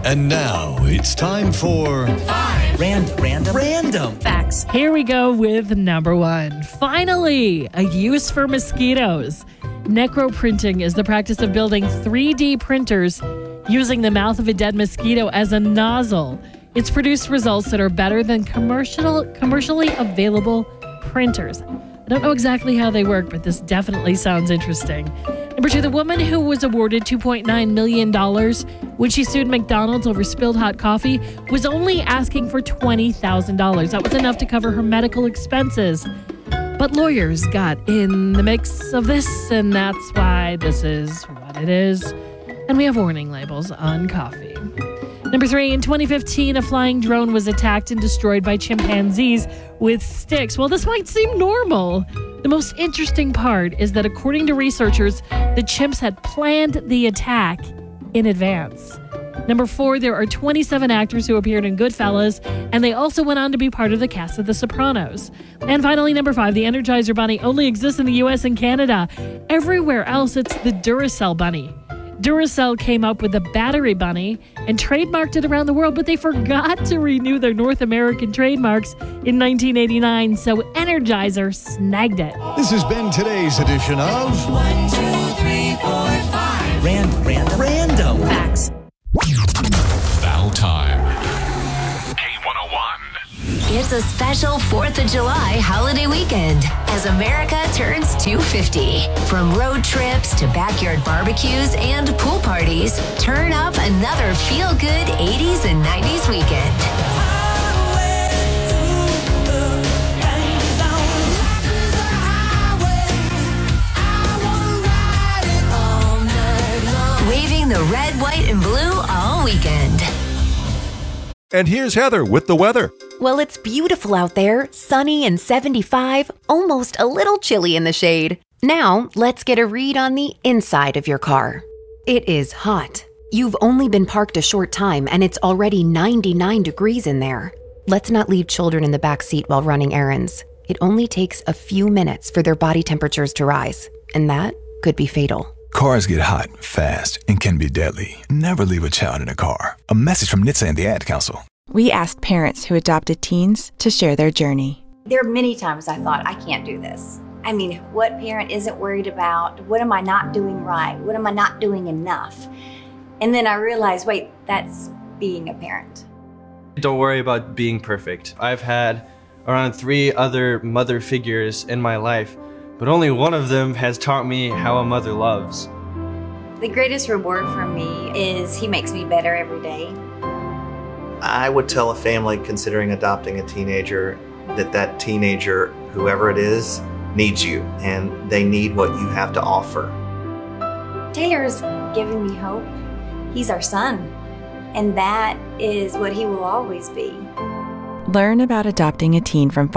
And now it's time for Random Facts. Here we go with number one. Finally, a use for mosquitoes. Necroprinting is the practice of building 3D printers using the mouth of a dead mosquito as a nozzle. It's produced results that are better than commercially available printers. I don't know exactly how they work, but this definitely sounds interesting. Number two, the woman who was awarded $2.9 million when she sued McDonald's over spilled hot coffee was only asking for $20,000. That was enough to cover her medical expenses. But lawyers got in the mix of this, and that's why this is what it is. And we have warning labels on coffee. Number three, in 2015, a flying drone was attacked and destroyed by chimpanzees with sticks. Well, this might seem normal. The most interesting part is that according to researchers, the chimps had planned the attack in advance. Number four, there are 27 actors who appeared in Goodfellas, and they also went on to be part of the cast of The Sopranos. And finally, number five, the Energizer Bunny only exists in the U.S. and Canada. Everywhere else, it's the Duracell Bunny. Duracell came up with the Battery Bunny and trademarked it around the world, but they forgot to renew their North American trademarks in 1989, so Energizer snagged it. This has been today's edition of 1, 2, 3, 4, 5. Random Facts. Battle time. K101. It's a special 4th of July holiday weekend as America turns 250. From road trips to backyard barbecues and pool parties, turn up another feel-good 80s and 90s weekend. Waving the red, white, and blue all weekend. And here's Heather with the weather. Well, it's beautiful out there, sunny and 75, almost a little chilly in the shade. Now, let's get a read on the inside of your car. It is hot. You've only been parked a short time and it's already 99 degrees in there. Let's not leave children in the back seat while running errands. It only takes a few minutes for their body temperatures to rise, and that could be fatal. Cars get hot fast and can be deadly. Never leave a child in a car. A message from NHTSA and the Ad Council. We asked parents who adopted teens to share their journey. There are many times I thought, I can't do this. I mean, what parent isn't worried about, what am I not doing right? What am I not doing enough? And then I realized, wait, that's being a parent. Don't worry about being perfect. I've had around 3 other mother figures in my life, but only one of them has taught me how a mother loves. The greatest reward for me is he makes me better every day. I would tell a family considering adopting a teenager that teenager, whoever it is, needs you, and they need what you have to offer. Taylor's given me hope. He's our son, and that is what he will always be. Learn about adopting a teen from